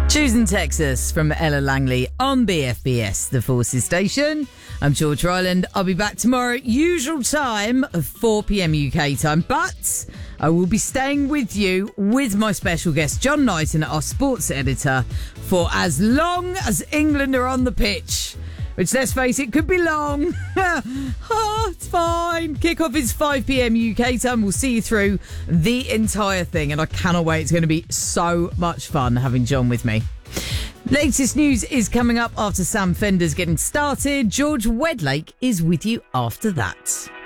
Choosing Texas from Ella Langley on BFBS, the Forces Station. I'm George Ryland. I'll be back tomorrow, usual time of 4 p.m. UK time, but I will be staying with you with my special guest, John Knighton, our sports editor, for as long as England are on the pitch. Which, let's face it, could be long. It's fine. Kickoff is 5 p.m. UK time. We'll see you through the entire thing, and I cannot wait. It's going to be so much fun having John with me. Latest news is coming up after Sam Fender's getting started. George Wedlake is with you after that.